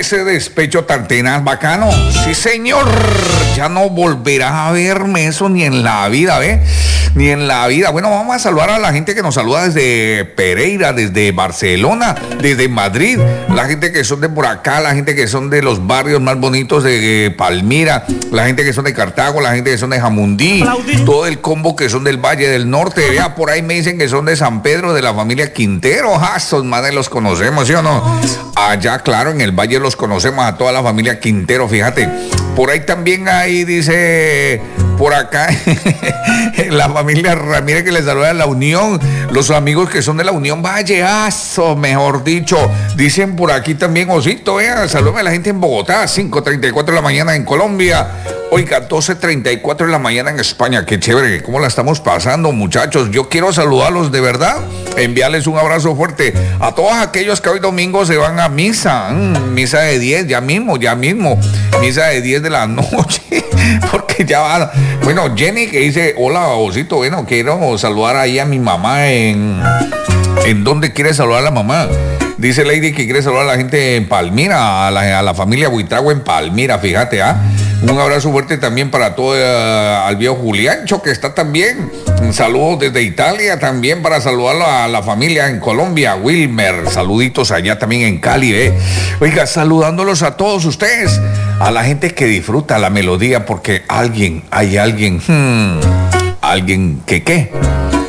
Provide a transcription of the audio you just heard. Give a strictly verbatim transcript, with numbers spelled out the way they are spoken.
ese despecho tan tenaz, bacano. Sí, señor. Ya no volverás a verme eso ni en la vida, ¿ve? Ni en la vida. Bueno, vamos a saludar a la gente que nos saluda desde Pereira, desde Barcelona, desde Madrid. La gente que son de por acá, la gente que son de los barrios más bonitos de eh, Palmira, la gente que son de Cartago, la gente que son de Jamundí, todo el combo que son del Valle del Norte. Vea, por ahí me dicen que son de San Pedro, de la familia Quintero. ¡Ah, estos madres los conocemos, ¿sí o no? Allá, claro, en el Valle los conocemos a toda la familia Quintero, fíjate. Por ahí también ahí dice, por acá, la familia Ramírez que les saluda a la Unión, los amigos que son de la Unión Valleazo, mejor dicho. Dicen por aquí también, Osito, vean, salúdame a la gente en Bogotá, cinco treinta y cuatro de la mañana en Colombia. Oiga, doce treinta y cuatro de la mañana en España. Qué chévere, ¿cómo la estamos pasando, muchachos? Yo quiero saludarlos de verdad, enviarles un abrazo fuerte a todos aquellos que hoy domingo se van a misa, mm, misa de diez, ya mismo, ya mismo, misa de diez de la noche, porque ya va. Bueno, Jenny que dice, hola, Osito, bueno, quiero saludar ahí a mi mamá en... ¿En dónde quiere saludar a la mamá? Dice Lady que quiere saludar a la gente en Palmira, a la, a la familia Buitrago en Palmira, fíjate, ¿ah? Un abrazo fuerte también para todo, uh, al viejo Juliancho, que está también. Un saludo desde Italia también para saludar a la familia en Colombia, Wilmer. Saluditos allá también en Cali, ¿eh? Oiga, saludándolos a todos ustedes, a la gente que disfruta la melodía, porque alguien, hay alguien, hmm, alguien que qué.